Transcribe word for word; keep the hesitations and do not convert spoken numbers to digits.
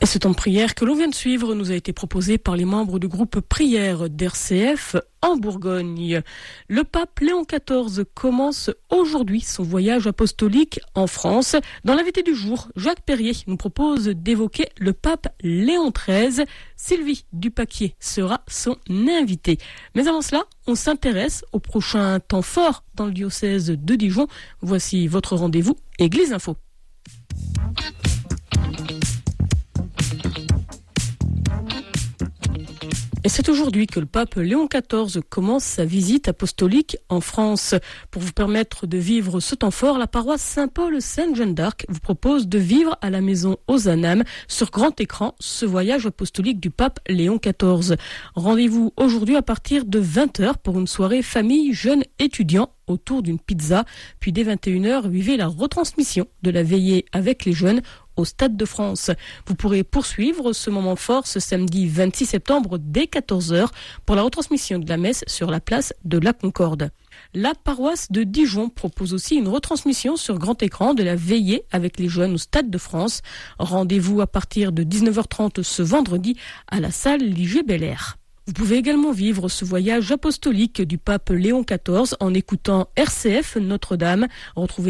Et ce temps de prière que l'on vient de suivre nous a été proposé par les membres du groupe prière d'R C F en Bourgogne. Le pape Léon quatorze commence aujourd'hui son voyage apostolique en France. Dans l'invité du jour, Jacques Perrier nous propose d'évoquer le pape Léon treize. Sylvie Dupaquier sera son invitée. Mais avant cela, on s'intéresse au prochain temps fort dans le diocèse de Dijon. Voici votre rendez-vous Église Info. Et c'est aujourd'hui que le pape Léon quatorze commence sa visite apostolique en France. Pour vous permettre de vivre ce temps fort, la paroisse Saint-Paul-Sainte-Jeanne d'Arc vous propose de vivre à la maison Ozanam sur grand écran ce voyage apostolique du pape Léon quatorze. Rendez-vous aujourd'hui à partir de vingt heures pour une soirée famille, jeunes, étudiants autour d'une pizza. Puis dès vingt et une heures, vivez la retransmission de la veillée avec les jeunes au Stade de France. Vous pourrez poursuivre ce moment fort ce samedi vingt-six septembre dès quatorze heures pour la retransmission de la messe sur la place de la Concorde. La paroisse de Dijon propose aussi une retransmission sur grand écran de la veillée avec les jeunes au Stade de France. Rendez-vous à partir de dix-neuf heures trente ce vendredi à la salle Ligier Bel Air. Vous pouvez également vivre ce voyage apostolique du pape Léon quatorze en écoutant R C F Notre-Dame. Retrouvez